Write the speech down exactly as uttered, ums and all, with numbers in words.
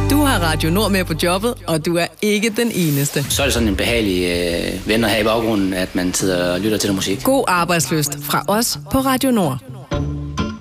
Du har Radio Nord med på jobbet, og du er ikke den eneste. Så er det sådan en behagelig øh, ven at have i baggrunden, at man sidder og lytter til noget musik. God arbejdslyst fra os på Radio Nord.